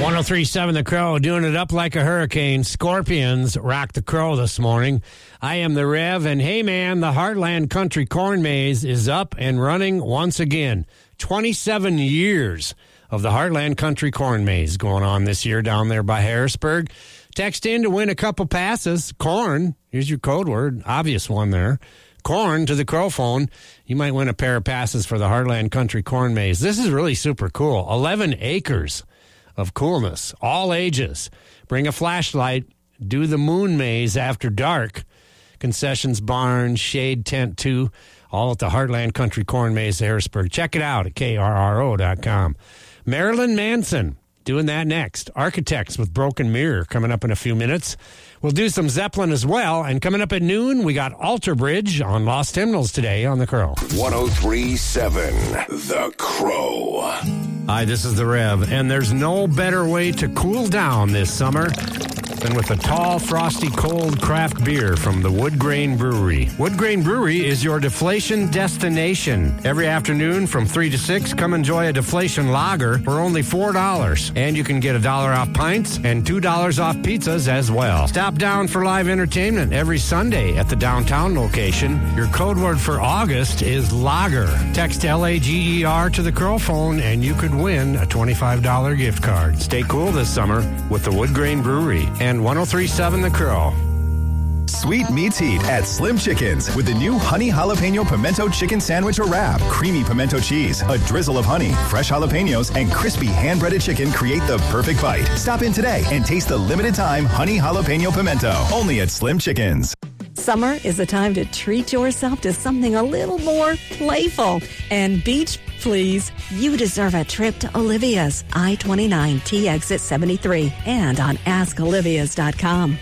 103.7 The Crow, doing it up like a hurricane. Scorpions rock the Crow this morning. I am the Rev, and hey man, the Heartland Country Corn Maze is up and running once again. 27 years of the Heartland Country Corn Maze going on this year down there by Harrisburg. Text in to win a couple passes. Corn, here's your code word, obvious one there. Corn to the Crow phone. You might win a pair of passes for the Heartland Country Corn Maze. This is really super cool. 11 acres of coolness, all ages. Bring a flashlight, do the moon maze after dark. Concessions, barn, shade tent too, all at the Heartland Country Corn Maze, Harrisburg. Check it out at krro.com. Marilyn Manson doing that next. Architects with Broken Mirror coming up in a few minutes. We'll do some Zeppelin as well. And coming up at noon, we got Alter Bridge on Lost Hymnals today on The Crow. 103.7 The Crow. Hi, this is the Rev, and there's no better way to cool down this summer than with a tall, frosty, cold craft beer from the Wood Grain Brewery. Wood Grain Brewery is your deflation destination. Every afternoon from 3 to 6, come enjoy a deflation lager for only $4. And you can get $1 off pints and $2 off pizzas as well. Stop down for live entertainment every Sunday at the downtown location. Your code word for August is lager. Text LAGER to the Crow phone and you could win a $25 gift card. Stay cool this summer with the Wood Grain Brewery and 103.7 The Crow. Sweet meets heat at Slim Chickens with the new Honey Jalapeno Pimento Chicken Sandwich or Wrap. Creamy pimento cheese, a drizzle of honey, fresh jalapenos, and crispy hand-breaded chicken create the perfect bite. Stop in today and taste the limited-time Honey Jalapeno Pimento, only at Slim Chickens. Summer is the time to treat yourself to something a little more playful. And beach, please. You deserve a trip to Olivia's I-29 T exit 73 and on askolivias.com.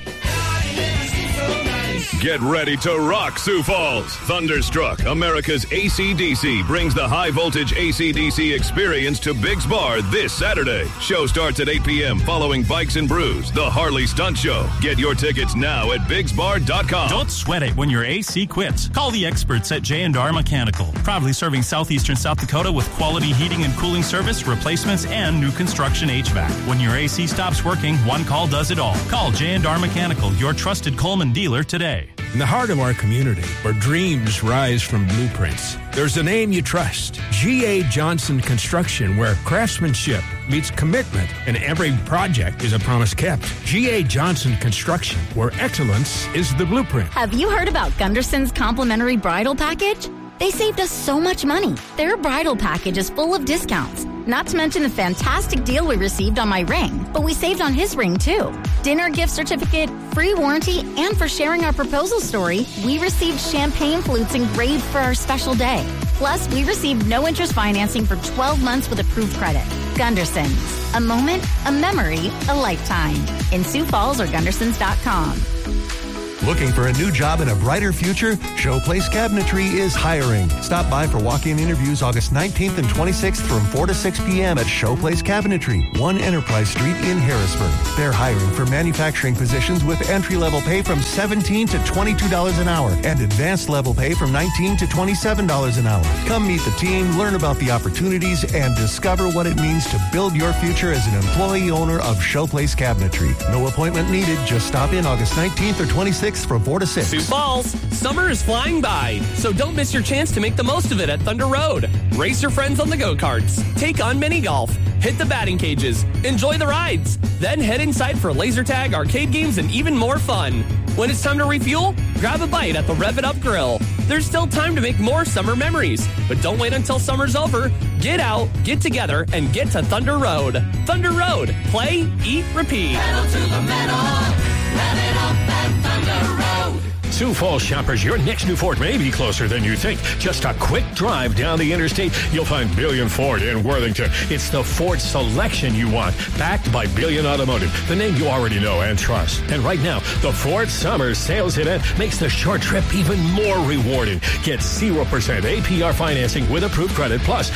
Get ready to rock Sioux Falls. Thunderstruck, America's AC/DC, brings the high-voltage AC/DC experience to Biggs Bar this Saturday. Show starts at 8 p.m. following Bikes and Brews, the Harley Stunt Show. Get your tickets now at BiggsBar.com. Don't sweat it when your AC quits. Call the experts at J&R Mechanical. Proudly serving southeastern South Dakota with quality heating and cooling service, replacements, and new construction HVAC. When your AC stops working, one call does it all. Call J&R Mechanical, your trusted Coleman dealer today. In the heart of our community, where dreams rise from blueprints, there's a name you trust. G.A. Johnson Construction, where craftsmanship meets commitment and every project is a promise kept. G.A. Johnson Construction, where excellence is the blueprint. Have you heard about Gunderson's complimentary bridal package? They saved us so much money. Their bridal package is full of discounts. Not to mention the fantastic deal we received on my ring, but we saved on his ring too. Dinner gift certificate, free warranty, and for sharing our proposal story, we received champagne flutes engraved for our special day. Plus, we received no interest financing for 12 months with approved credit. Gunderson's. A moment, a memory, a lifetime. In Sioux Falls or Gundersons.com. Looking for a new job and a brighter future? Showplace Cabinetry is hiring. Stop by for walk-in interviews August 19th and 26th from 4 to 6 p.m. at Showplace Cabinetry, 1 Enterprise Street in Harrisburg. They're hiring for manufacturing positions with entry-level pay from $17 to $22 an hour and advanced level pay from $19 to $27 an hour. Come meet the team, learn about the opportunities, and discover what it means to build your future as an employee owner of Showplace Cabinetry. No appointment needed. Just stop in August 19th or 26th from 4 to 6. Sioux Falls, summer is flying by, so don't miss your chance to make the most of it at Thunder Road. Race your friends on the go-karts, take on mini golf, hit the batting cages, enjoy the rides, then head inside for laser tag, arcade games, and even more fun. When it's time to refuel, grab a bite at the Rev It Up Grill. There's still time to make more summer memories, but don't wait until summer's over. Get out, get together, and get to Thunder Road. Thunder Road, play, eat, repeat. Pedal to the metal, rev it up at Thunder Road. Sioux Falls shoppers, your next new Ford may be closer than you think. Just a quick drive down the interstate, you'll find Billion Ford in Worthington. It's the Ford selection you want, backed by Billion Automotive, the name you already know and trust. And right now, the Ford Summer Sales Event makes the short trip even more rewarding. Get 0% APR financing with approved credit plus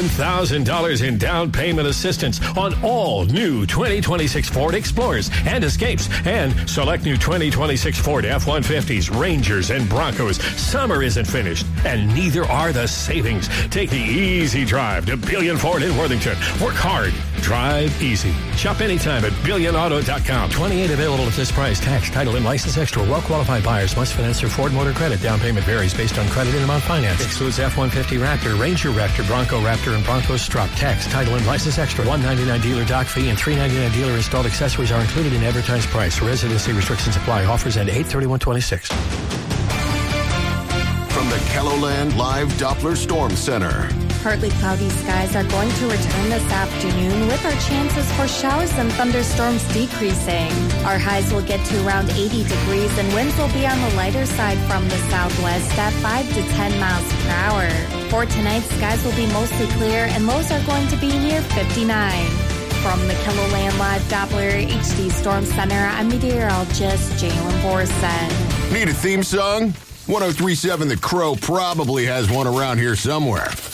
$1,000 in down payment assistance on all new 2026 Ford Explorers and Escapes and select new 2026 Ford F-150s. Rangers, and Broncos. Summer isn't finished, and neither are the savings. Take the easy drive to Billion Ford in Worthington. Work hard. Drive easy. Shop anytime at BillionAuto.com. 28 available at this price. Tax, title, and license extra. Well-qualified buyers must finance their Ford Motor Credit. Down payment varies based on credit and amount finance. Excludes F-150 Raptor, Ranger Raptor, Bronco Raptor, and Bronco Strut. Tax, title, and license extra. $199 dealer dock fee and $399 dealer installed accessories are included in advertised price. Residency restrictions apply. Offers end 8/31/26. From the KELOLAND Live Doppler Storm Center. Partly cloudy skies are going to return this afternoon with our chances for showers and thunderstorms decreasing. Our highs will get to around 80 degrees and winds will be on the lighter side from the southwest at 5 to 10 miles per hour. For tonight, skies will be mostly clear and lows are going to be near 59. From the KELOLAND Live Doppler HD Storm Center, I'm meteorologist Jalen Borson. Need a theme song? 103.7 The Crow probably has one around here somewhere.